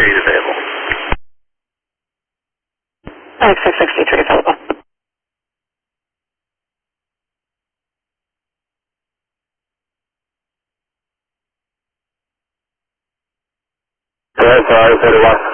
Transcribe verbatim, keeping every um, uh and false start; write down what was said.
sixty-three is available. X six sixty-three available. Go ahead, sorry, thirty-one.